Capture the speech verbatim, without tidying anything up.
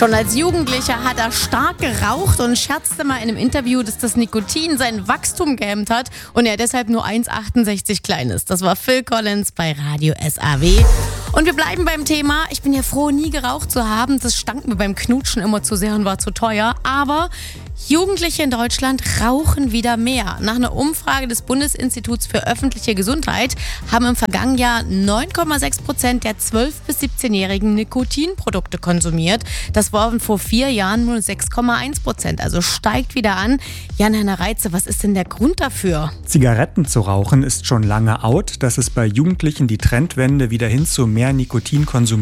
Schon als Jugendlicher hat er stark geraucht und scherzte mal in einem Interview, dass das Nikotin sein Wachstum gehemmt hat und er deshalb nur eins Komma achtundsechzig klein ist. Das war Phil Collins bei Radio S A W. Und wir bleiben beim Thema. Ich bin ja froh, nie geraucht zu haben. Das stank mir beim Knutschen immer zu sehr und war zu teuer. Aber Jugendliche in Deutschland rauchen wieder mehr. Nach einer Umfrage des Bundesinstituts für öffentliche Gesundheit haben im vergangenen Jahr neun Komma sechs Prozent der zwölf- bis siebzehnjährigen Nikotinprodukte konsumiert. Das waren vor vier Jahren nur sechs Komma eins Prozent. Also steigt wieder an. Jan-Henner Reitze, was ist denn der Grund dafür? Zigaretten zu rauchen ist schon lange out. Dass es bei Jugendlichen die Trendwende wieder hin zu mehr Nikotinkonsum